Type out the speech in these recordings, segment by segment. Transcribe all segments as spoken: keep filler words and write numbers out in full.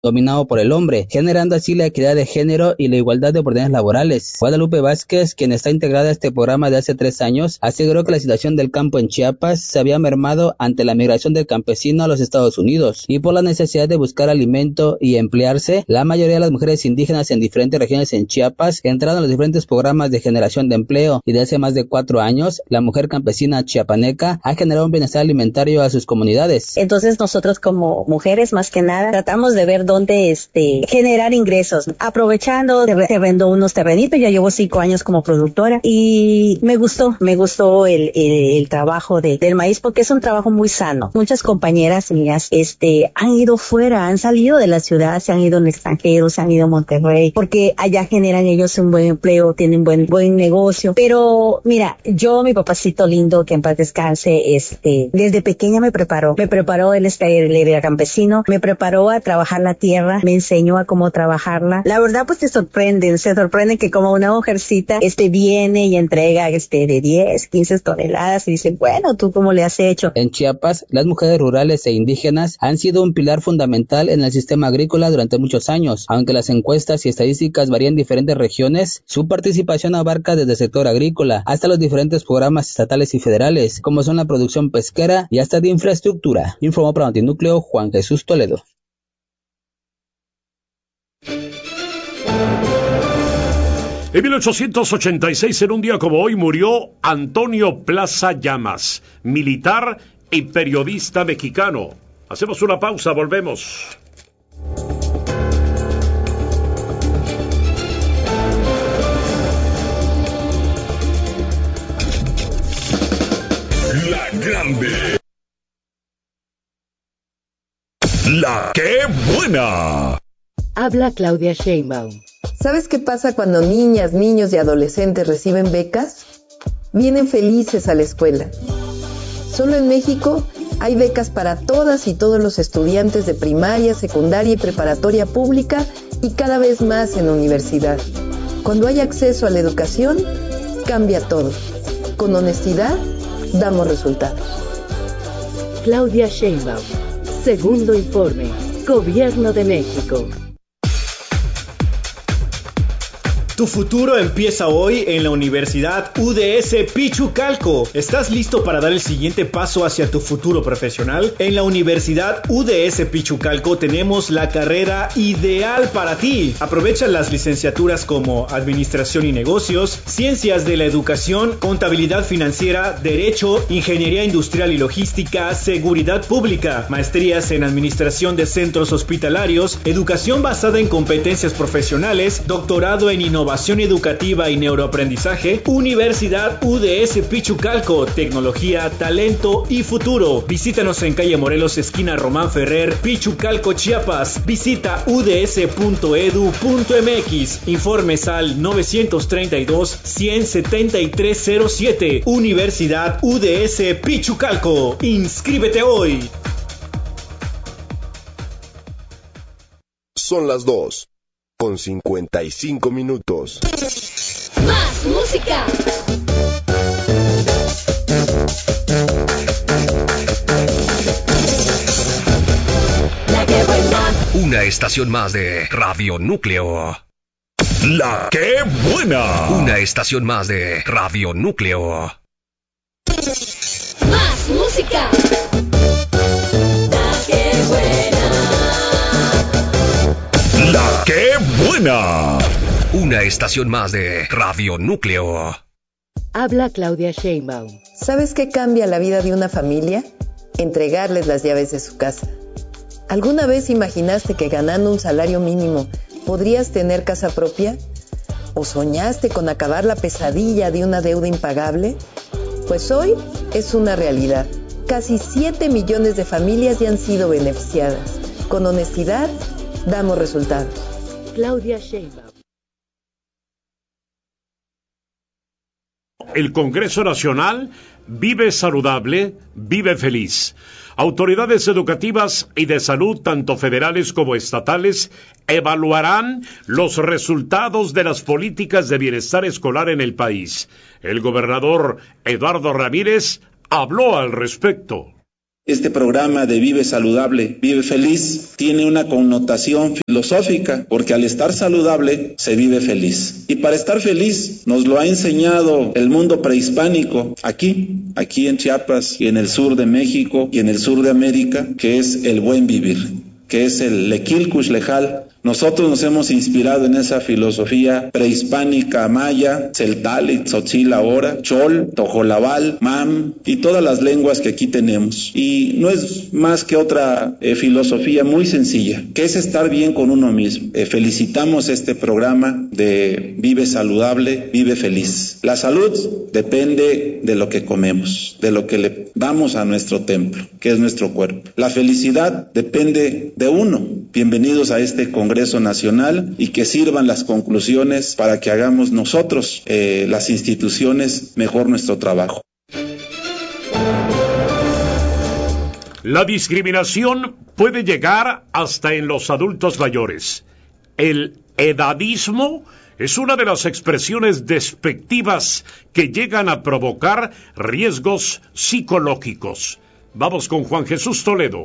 dominado por el hombre, generando así la equidad de género y la igualdad de oportunidades laborales. Guadalupe Vázquez, quien está integrada a este programa de hace tres años, aseguró que la situación del campo en Chiapas se había mermado ante la migración del campesino a los Estados Unidos y por la necesidad de buscar alimento y emplearse. La mayoría de las mujeres indígenas en diferentes regiones en Chiapas entraron a los diferentes programas de generación de empleo y desde hace más de cuatro años, la mujer campesina chiapaneca ha generado un bienestar alimentario a sus comunidades. Entonces nosotros como mujeres, más que nada, tratamos de ver dónde este, generar ingresos. Aprovechando, te, te vendo unos terrenitos, ya llevo cinco años como productora y me gustó, me gustó el, el, el trabajo de, del maíz porque es un trabajo muy sano. Muchas compañeras mías este, han ido fuera, han salido de la ciudad, se han ido al extranjero, se han ido a Monterrey, porque allá generan ellos un buen empleo, tienen buen, buen negocio. Pero mira, yo, mi papacito lindo, que en paz descanse, este, desde pequeña me preparó, me preparó, él, él era campesino, me preparó a trabajar la tierra, me enseñó a cómo trabajarla. La verdad, pues te sorprenden, se sorprenden que como una mujercita, este, viene y entrega, este, de diez, quince toneladas y dicen, bueno, ¿tú cómo le has hecho? En Chiapas, las mujeres rurales e indígenas han sido un pilar fundamental en el sistema agrícola durante muchos años. Aunque las encuestas y estadísticas varían en diferentes regiones, su participación abarca desde el sector agrícola hasta los diferentes programas estatales y federales, como son la producción pesquera y hasta de infraestructura. Informó para Notinúcleo Juan Jesús Toledo. En mil ochocientos ochenta y seis, en un día como hoy, murió Antonio Plaza Llamas, militar y periodista mexicano. Hacemos una pausa, volvemos. La grande. La que buena. Habla Claudia Sheinbaum. ¿Sabes qué pasa cuando niñas, niños y adolescentes reciben becas? Vienen felices a la escuela. Solo en México hay becas para todas y todos los estudiantes de primaria, secundaria y preparatoria pública y cada vez más en universidad. Cuando hay acceso a la educación, cambia todo. Con honestidad, damos resultados. Claudia Sheinbaum. Segundo informe. Gobierno de México. Tu futuro empieza hoy en la Universidad U D S Pichucalco. ¿Estás listo para dar el siguiente paso hacia tu futuro profesional? En la Universidad U D S Pichucalco tenemos la carrera ideal para ti. Aprovecha las licenciaturas como Administración y Negocios, Ciencias de la Educación, Contabilidad Financiera, Derecho, Ingeniería Industrial y Logística, Seguridad Pública, Maestrías en Administración de Centros Hospitalarios, Educación basada en competencias profesionales, Doctorado en Innovación Educativa y Neuroaprendizaje. Universidad U D S Pichucalco, tecnología, talento y futuro. Visítanos en calle Morelos, esquina Román Ferrer, Pichucalco, Chiapas. Visita u d s punto e d u punto m x. Informes al nueve tres dos, uno cero siete tres cero siete. Universidad U D S Pichucalco. Inscríbete hoy. Son las dos con cincuenta y cinco minutos. Más música. La que buena. Una estación más de Radio Núcleo. La que buena. Una estación más de Radio Núcleo. Más música. La que buena. La que buena. Una estación más de Radio Núcleo. Habla Claudia Sheinbaum. ¿Sabes qué cambia la vida de una familia? Entregarles las llaves de su casa. ¿Alguna vez imaginaste que ganando un salario mínimo podrías tener casa propia? ¿O soñaste con acabar la pesadilla de una deuda impagable? Pues hoy es una realidad. Casi siete millones de familias ya han sido beneficiadas. Con honestidad, damos resultados. Claudia Sheinbaum. El Congreso Nacional vive saludable, vive feliz. Autoridades educativas y de salud, tanto federales como estatales, evaluarán los resultados de las políticas de bienestar escolar en el país. El gobernador Eduardo Ramírez habló al respecto. Este programa de Vive Saludable, Vive Feliz tiene una connotación filosófica, porque al estar saludable se vive feliz. Y para estar feliz nos lo ha enseñado el mundo prehispánico aquí, aquí en Chiapas y en el sur de México y en el sur de América, que es el buen vivir, que es el Lequilcush Lejal. Nosotros nos hemos inspirado en esa filosofía prehispánica maya, celtal, tzotzil ahora, chol, tojolabal, mam y todas las lenguas que aquí tenemos. Y no es más que otra eh, filosofía muy sencilla, que es estar bien con uno mismo. Eh, felicitamos este programa de Vive Saludable, Vive Feliz. La salud depende de lo que comemos, de lo que le damos a nuestro templo, que es nuestro cuerpo. La felicidad depende de uno. Bienvenidos a este congreso Congreso Nacional y que sirvan las conclusiones para que hagamos nosotros, eh, las instituciones, mejor nuestro trabajo. La discriminación puede llegar hasta en los adultos mayores. El edadismo es una de las expresiones despectivas que llegan a provocar riesgos psicológicos. Vamos con Juan Jesús Toledo.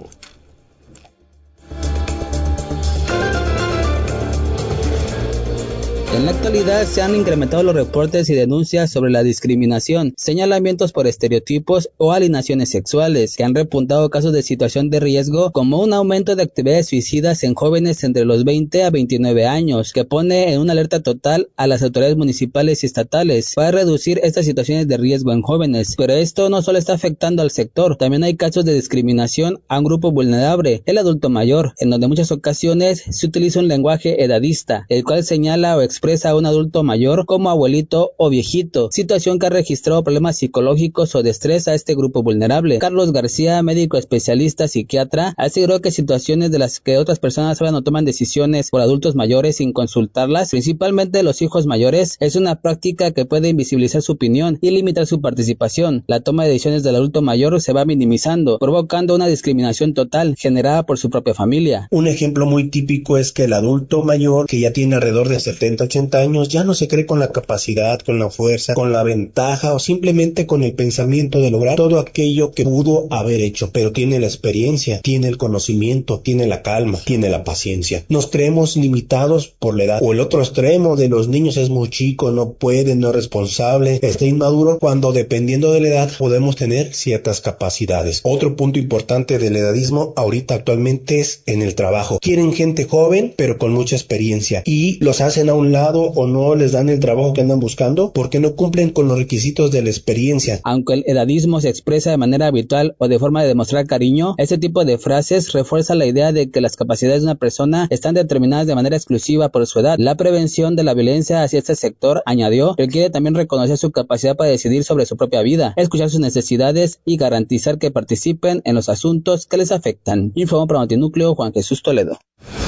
En la actualidad se han incrementado los reportes y denuncias sobre la discriminación, señalamientos por estereotipos o alienaciones sexuales, que han repuntado casos de situación de riesgo como un aumento de actividades suicidas en jóvenes entre los veinte a veintinueve años, que pone en una alerta total a las autoridades municipales y estatales para reducir estas situaciones de riesgo en jóvenes. Pero esto no solo está afectando al sector, también hay casos de discriminación a un grupo vulnerable, el adulto mayor, en donde en muchas ocasiones se utiliza un lenguaje edadista, el cual señala o expresa a un adulto mayor como abuelito o viejito, situación que ha registrado problemas psicológicos o de estrés a este grupo vulnerable. Carlos García, médico especialista psiquiatra, aseguró que situaciones de las que otras personas hablan o toman decisiones por adultos mayores sin consultarlas, principalmente los hijos mayores, es una práctica que puede invisibilizar su opinión y limitar su participación. La toma de decisiones del adulto mayor se va minimizando, provocando una discriminación total generada por su propia familia. Un ejemplo muy típico es que el adulto mayor, que ya tiene alrededor de setenta, ochenta años, ya no se cree con la capacidad, con la fuerza, con la ventaja o simplemente con el pensamiento de lograr todo aquello que pudo haber hecho, pero tiene la experiencia, tiene el conocimiento, tiene la calma, tiene la paciencia. Nos creemos limitados por la edad. O el otro extremo de los niños es muy chico, no puede, no es responsable, está inmaduro, cuando dependiendo de la edad podemos tener ciertas capacidades. Otro punto importante del edadismo ahorita actualmente es en el trabajo. Quieren gente joven pero con mucha experiencia y los hacen a un lado o no les dan el trabajo que andan buscando porque no cumplen con los requisitos de la experiencia. Aunque el edadismo se expresa de manera habitual o de forma de demostrar cariño, este tipo de frases refuerza la idea de que las capacidades de una persona están determinadas de manera exclusiva por su edad. La prevención de la violencia hacia este sector, añadió, requiere también reconocer su capacidad para decidir sobre su propia vida, escuchar sus necesidades y garantizar que participen en los asuntos que les afectan. Informó para Notinúcleo Juan Jesús Toledo.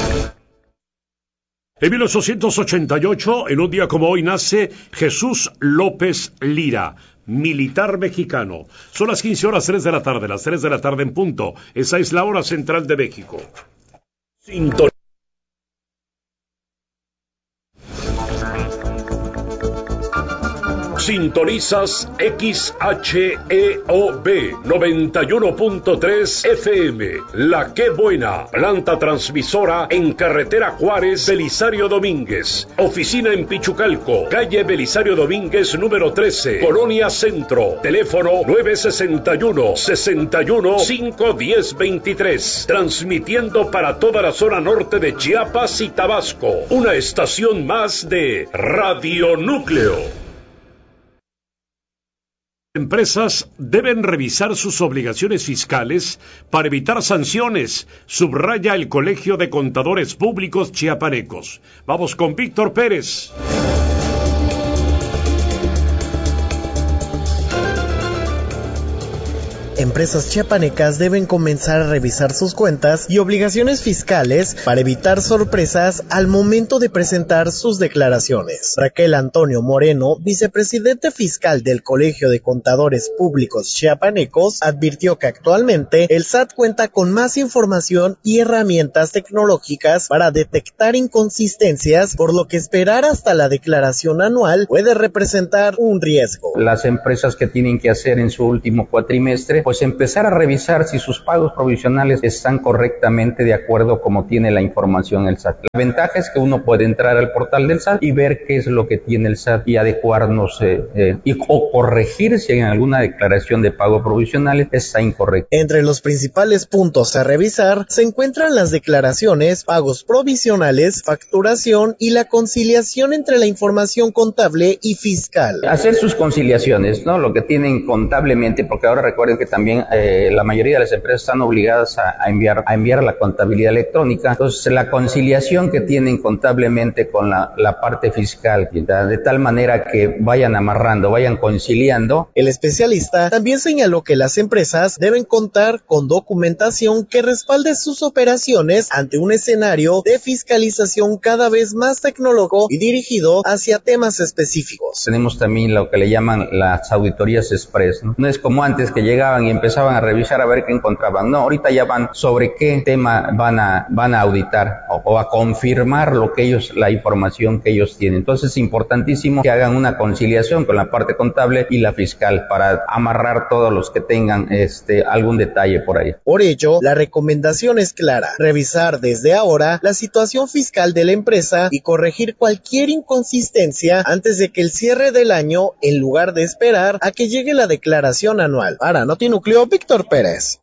En mil ochocientos ochenta y ocho, en un día como hoy, nace Jesús López Lira, militar mexicano. Son las quince horas tres de la tarde, las tres de la tarde en punto. Esa es la hora central de México. Sintonía. Sintonizas X H E O B noventa y uno punto tres F M. La Qué Buena, planta transmisora en carretera Juárez, Belisario Domínguez. Oficina en Pichucalco, calle Belisario Domínguez número trece, Colonia Centro. Teléfono nueve sesenta y uno, sesenta y uno, cinco diez veintitrés. Transmitiendo para toda la zona norte de Chiapas y Tabasco. Una estación más de Radio Núcleo. Empresas deben revisar sus obligaciones fiscales para evitar sanciones, subraya el Colegio de Contadores Públicos Chiapanecos. Vamos con Víctor Pérez. Empresas chiapanecas deben comenzar a revisar sus cuentas y obligaciones fiscales para evitar sorpresas al momento de presentar sus declaraciones. Raquel Antonio Moreno, vicepresidente fiscal del Colegio de Contadores Públicos Chiapanecos, advirtió que actualmente el S A T cuenta con más información y herramientas tecnológicas para detectar inconsistencias, por lo que esperar hasta la declaración anual puede representar un riesgo. Las empresas que tienen que hacer en su último cuatrimestre pues empezar a revisar si sus pagos provisionales están correctamente de acuerdo como tiene la información el S A T. La ventaja es que uno puede entrar al portal del S A T y ver qué es lo que tiene el S A T y adecuarnos eh, eh, y, o corregir si en alguna declaración de pago provisionales está incorrecta. Entre los principales puntos a revisar se encuentran las declaraciones, pagos provisionales, facturación y la conciliación entre la información contable y fiscal. Hacer sus conciliaciones, ¿no? Lo que tienen contablemente, porque ahora recuerden que también eh, la mayoría de las empresas están obligadas a, a enviar a enviar la contabilidad electrónica. Entonces, la conciliación que tienen contablemente con la, la parte fiscal, de tal manera que vayan amarrando, vayan conciliando. El especialista también señaló que las empresas deben contar con documentación que respalde sus operaciones ante un escenario de fiscalización cada vez más tecnológico y dirigido hacia temas específicos. Tenemos también lo que le llaman las auditorías express, ¿no? No es como antes que llegaban y empezaban a revisar a ver qué encontraban. No, ahorita ya van sobre qué tema van a van a auditar o, o a confirmar lo que ellos, la información que ellos tienen. Entonces es importantísimo que hagan una conciliación con la parte contable y la fiscal para amarrar todos los que tengan este algún detalle por ahí. Por ello, la recomendación es clara: revisar desde ahora la situación fiscal de la empresa y corregir cualquier inconsistencia antes de que el cierre del año, en lugar de esperar a que llegue la declaración anual. Para Notinúcleo, Víctor Pérez.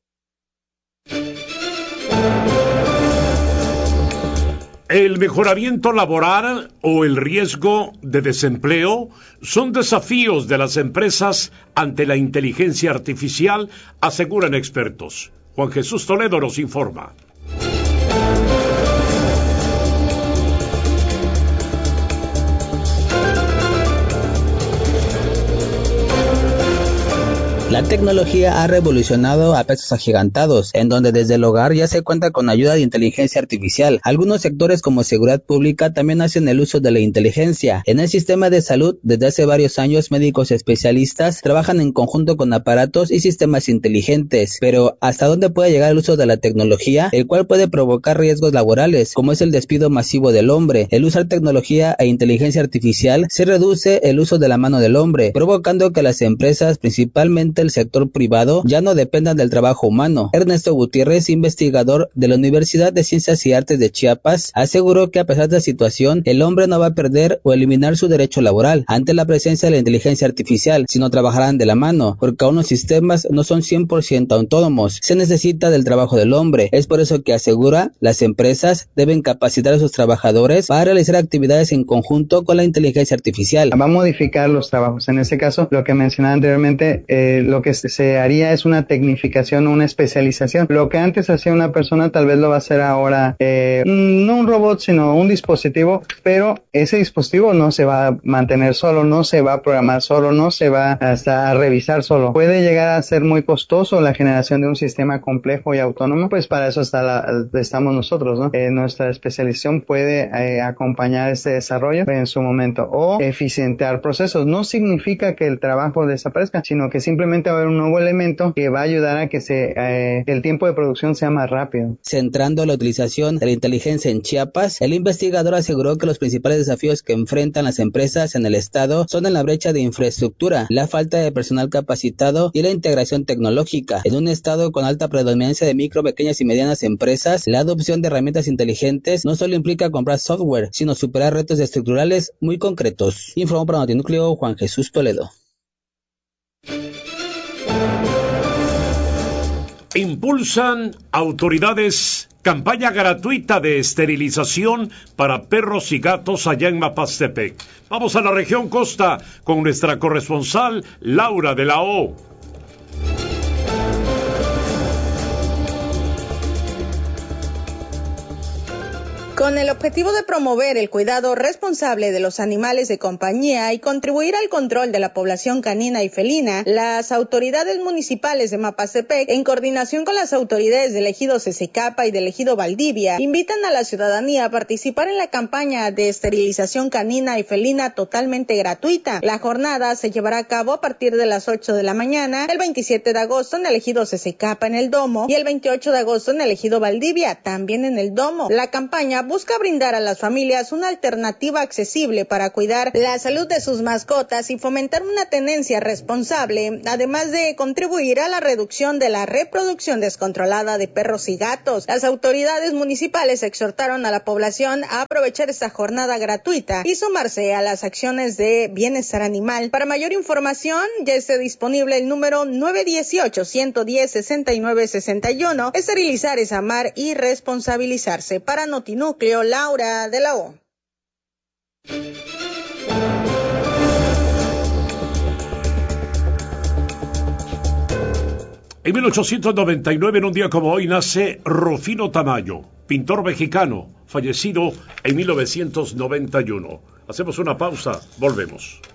El mejoramiento laboral o el riesgo de desempleo son desafíos de las empresas ante la inteligencia artificial, aseguran expertos. Juan Jesús Toledo nos informa. La tecnología ha revolucionado a pasos agigantados, en donde desde el hogar ya se cuenta con ayuda de inteligencia artificial. Algunos sectores como seguridad pública también hacen el uso de la inteligencia. En el sistema de salud, desde hace varios años, médicos especialistas trabajan en conjunto con aparatos y sistemas inteligentes. Pero, ¿hasta dónde puede llegar el uso de la tecnología, el cual puede provocar riesgos laborales, como es el despido masivo del hombre? El usar tecnología e inteligencia artificial se reduce el uso de la mano del hombre, provocando que las empresas, principalmente el sector privado, ya no dependan del trabajo humano. Ernesto Gutiérrez, investigador de la Universidad de Ciencias y Artes de Chiapas, aseguró que a pesar de la situación, el hombre no va a perder o eliminar su derecho laboral ante la presencia de la inteligencia artificial, sino trabajarán de la mano, porque aún los sistemas no son cien por ciento autónomos. Se necesita del trabajo del hombre. Es por eso que asegura, las empresas deben capacitar a sus trabajadores para realizar actividades en conjunto con la inteligencia artificial. Va a modificar los trabajos. En este caso, lo que mencionaba anteriormente, eh, lo que se haría es una tecnificación, una especialización. Lo que antes hacía una persona tal vez lo va a hacer ahora eh, no un robot, sino un dispositivo, pero ese dispositivo no se va a mantener solo, no se va a programar solo, no se va hasta a revisar solo. Puede llegar a ser muy costoso la generación de un sistema complejo y autónomo, pues para eso está la, estamos nosotros, ¿no? Eh, nuestra especialización puede eh, acompañar este desarrollo en su momento o eficientar procesos. No significa que el trabajo desaparezca, sino que simplemente va a haber un nuevo elemento que va a ayudar a que se eh, el tiempo de producción sea más rápido. Centrando la utilización de la inteligencia en Chiapas, el investigador aseguró que los principales desafíos que enfrentan las empresas en el estado son en la brecha de infraestructura, la falta de personal capacitado y la integración tecnológica. En un estado con alta predominancia de micro, pequeñas y medianas empresas, la adopción de herramientas inteligentes no solo implica comprar software, sino superar retos estructurales muy concretos. Informó para Notinúcleo Juan Jesús Toledo. Impulsan autoridades campaña gratuita de esterilización para perros y gatos allá en Mapastepec. Vamos a la región costa con nuestra corresponsal Laura de la O. Con el objetivo de promover el cuidado responsable de los animales de compañía y contribuir al control de la población canina y felina, las autoridades municipales de Mapastepec, en coordinación con las autoridades del ejido Cececapa y del ejido Valdivia, invitan a la ciudadanía a participar en la campaña de esterilización canina y felina totalmente gratuita. La jornada se llevará a cabo a partir de las ocho de la mañana, el veintisiete de agosto en el ejido Cececapa en el Domo y el veintiocho de agosto en el ejido Valdivia, también en el Domo. La campaña busca brindar a las familias una alternativa accesible para cuidar la salud de sus mascotas y fomentar una tenencia responsable, además de contribuir a la reducción de la reproducción descontrolada de perros y gatos. Las autoridades municipales exhortaron a la población a aprovechar esta jornada gratuita y sumarse a las acciones de bienestar animal. Para mayor información, ya está disponible el número nueve uno ocho, uno uno cero, seis nueve seis uno. Esterilizar es amar y responsabilizarse. Para Notinúcleo, Laura de la O. En mil ochocientos noventa y nueve, en un día como hoy, nace Rufino Tamayo, pintor mexicano, fallecido en mil novecientos noventa y uno. Hacemos una pausa, volvemos.